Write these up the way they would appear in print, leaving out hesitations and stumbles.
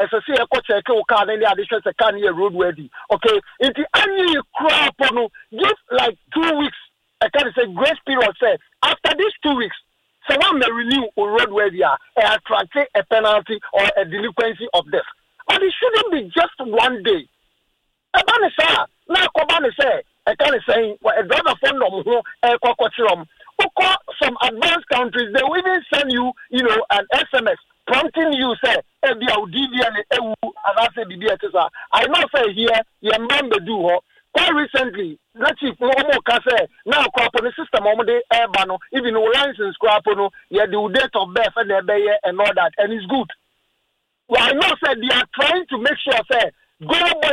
as I say a coach a car any additions a car near roadworthy. Okay, if the any crop on just like 2 weeks, I can say grace period say after these 2 weeks, someone may renew or roadworthy attract a penalty or a delinquency of death. And it shouldn't be just 1 day. Now say I can say a driver phone number some advanced countries, they will even send you, an SMS prompting you, say, I know say here, your man do. Quite recently, let's see, now crop on the system, even no license crop on, the date of birth and all that, and it's good. Well, I know, say, they are trying to make sure, say, we are aware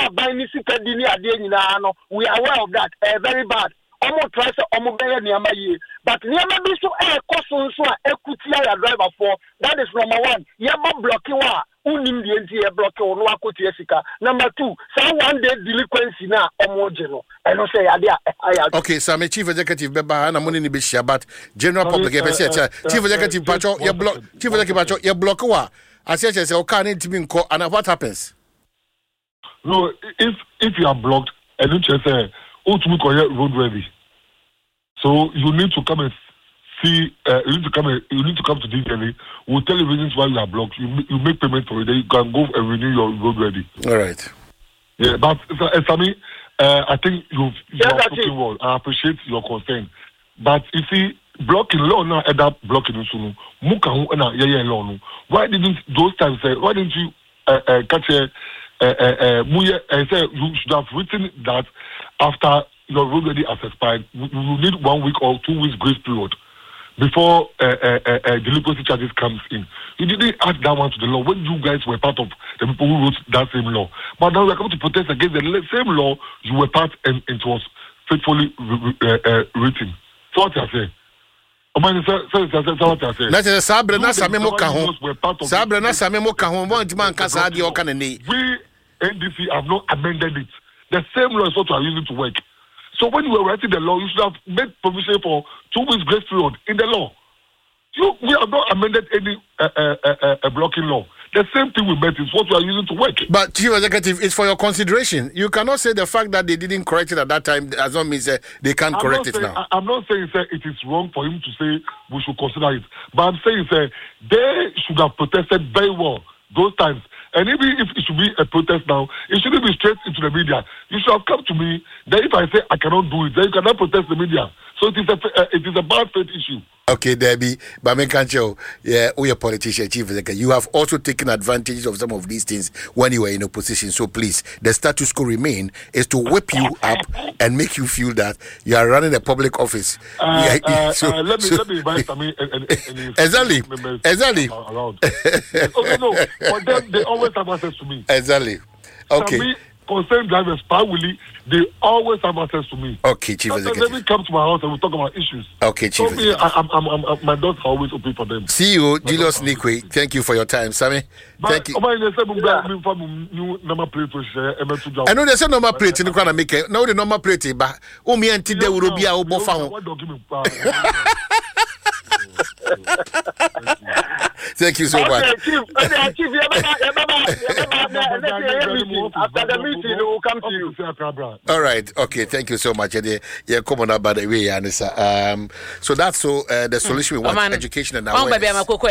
of that, very bad. Try but never be so equity driver for that is number one. Yama blocking unim the blocking number two, some 1 day delinquency now general. I don't say okay, so I'm a chief executive Beba and I'm only Bishia, but general public chief executive Pacho, your block chief executive Pacho, your block I said okay, need to be in court and what happens? No, if you are blocked and you just say road ready. So you need to come and see. You need to come to DTLA. We'll tell you reasons why you are blocked. You make payment for it. Then you can go and renew your road ready. All right. Yeah, but Sami, I think you are talking well. I appreciate your concern. But you see, blocking law now end up blocking sunu. Muka na yeye law no. Why didn't those times say? Why didn't you catch say you should have written that after your road ready has expired, you need 1 week or 2 weeks grace period before delinquency charges comes in. You didn't add that one to the law when you guys were part of the people who wrote that same law. But now we are coming to protest against the same law you were part and it was faithfully written. So what I say? We NDC have not amended it. The same law is what we are using to work. So when you were writing the law, you should have made provision for 2 weeks grace period in the law. We have not amended any blocking law. The same thing we met is what we are using to work. But Chief Executive, it's for your consideration. You cannot say the fact that they didn't correct it at that time does not mean they can't correct it now. I'm not saying it is wrong for him to say we should consider it. But I'm saying they should have protested very well those times. And even if it should be a protest now, it shouldn't be straight into the media. You should have come to me. Then if I say I cannot do it, then you cannot protest the media. So it is a bad faith issue. Okay, Debbie, but I can't show. Yeah, we are politician, Chief Executive. You have also taken advantage of some of these things when you were in opposition. So please, the status quo remain is to whip you up and make you feel that you are running a public office. Let me invite Sami and exactly. Around. Okay, no, for them they always have access to me. Exactly. Okay. Sami, concerned drivers, Willie, they always have access to me. Okay, Chief Executive. Let me come to my house and we talk about issues. Okay, Chief Executive. My doors are always open for them. CEO Julius Nikwe, thank you for your time, Sami. Thank you. I know there's a number plate in the corner make it. No, the number plate, but me and Tide will be our bofa. Thank you so much. Chief, after the meeting, we will come to you. All right. Okay. Thank you so much. Yeah, come on up by the way, Anissa. So that's the solution we want: education and awareness.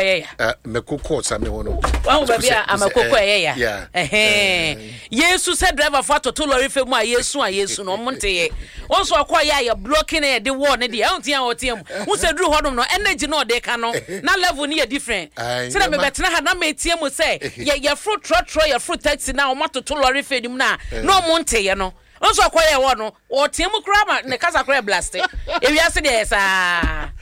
Yeah. Yesu said driver for to lorry for my Yesu no monte. Also acquire blocking the war ne the antiam. Who said Drew Hodom no energy no they can no. Na level near different. Say me better na na me tie mo say your fruit trotro your fruit taxi na o mato to lorry for nim na no monte ye no. Also acquire one no o tie mo kra ne kasa kra blast. E wi ase dey sa.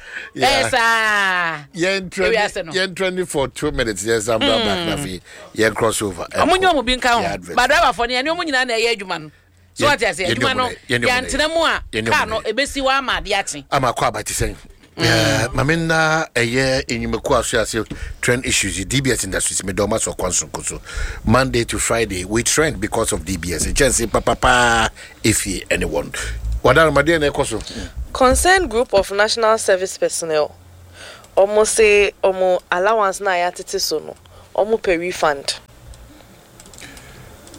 Yen trending for 2 minutes. Yes, I'm back na fi. Yen crossover. Amunyo mo bi nka ho. But driver for ne mo nyina na ye adwuma no. So what I say, adwuma no. Ya ntena mu a ka no ebesi wa ma de ache. Amakwa abati sen. Mamina eye enyumeku aso trend issues DBS industries me doma so kwanso Monday to Friday we trend because of DBS chance papa if anyone wadara made na ekoso concerned group of national service personnel almost say allowance na ya tete so no almost pay refund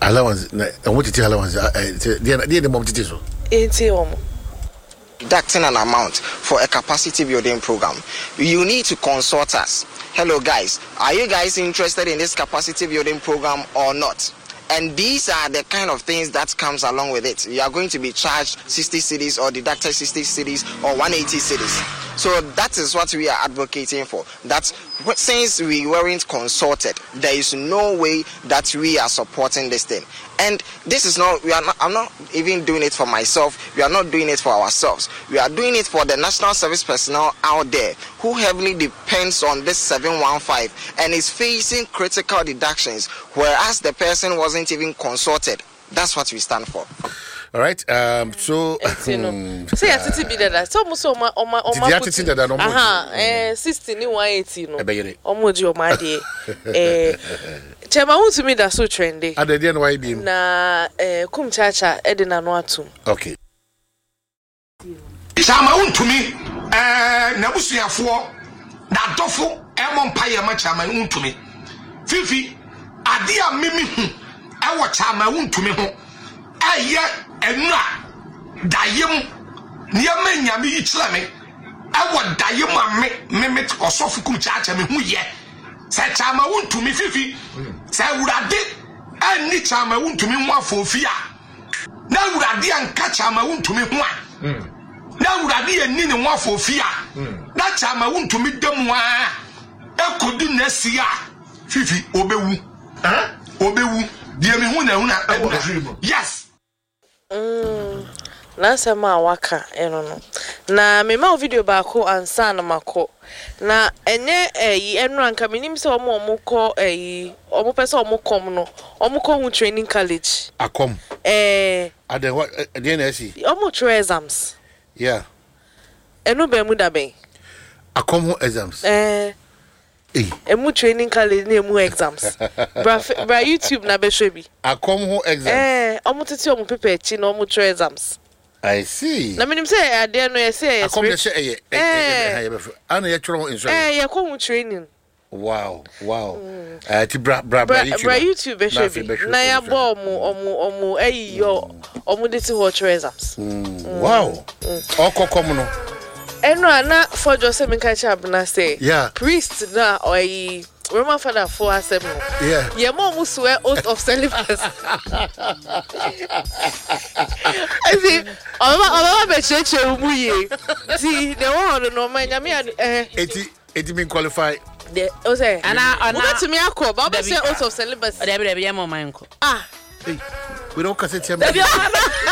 allowance na want to tell allowance the mom titi so deducting an amount for a capacity building program. You need to consult us. Hello guys, are you guys interested in this capacity building program or not? And these are the kind of things that comes along with it. You are going to be charged 60 cedis or deducted 60 cedis or 180 cedis. So that is what we are advocating for. That since we weren't consulted, there is no way that we are supporting this thing. And this is not, I'm not even doing it for myself. We are not doing it for ourselves. We are doing it for the national service personnel out there who heavily depends on this 715 and is facing critical deductions, whereas the person wasn't even consulted. That's what we stand for. All right. So say attitude be that. So much oma attitude that no 60 ni 180 no. Omoji oma de Chema who to me that so trendy. Ade dey no why be na kum chacha e de na no atum. Okay. Chama untumi na busuafo na dofo e mo mpaye ma chama untumi. Fifi ade a mimi hu e wo chama untumi ho. Aye enra dayem niam nyame yi kire me e wo dayem a me osofu kum chacha me hu ye. Se chama untumi fifi se wurade ani chama untumi ho afofia na wurade anka chama untumi ho a na wurade ani ne ho afofia na chama untumi demu a ekodu nasi a fifi obewu obewu die me hu na yes na sama waka eno no na me ma video ba ko ansa na mako na enye enu anka minim se omo ko omo pese omo kom no omo ko hu training college akom ade what the NSC omo through exams enu be mu da ben akom exams emu training college na emu exams bra YouTube na be hwebi akom ho exams omo tete omo paper chi na omo through exams. I see. Na minim say ade no ye say I come dey say ana ye tworo inso. Ye ko training. Wow. Ti bra YouTube be hwe. Na ya bo omo yo omo dey ti watch exams. Wow. Okokom no. Eno ana for Jose Minkacha Abna say. Yeah. Priest na Roman father for asem no. Yeah. Ye mom swear oath of celibacy. I see. Oba be cheche umuye. See, the one no man nyame eti mean qualify. The o say. Ana to me akọ, ba be say oath of celibacy. Dey be ye mom man ko. Ah. Hey. We don't cassette him.